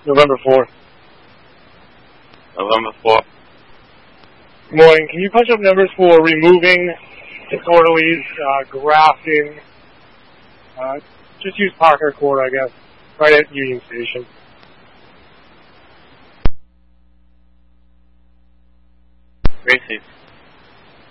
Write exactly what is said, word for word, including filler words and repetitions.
November fourth. November fourth. Good morning. Can you punch up numbers for removing orderlies, uh, grafting? Uh, just use Parker Court, I guess, right at Union Station. Gracie.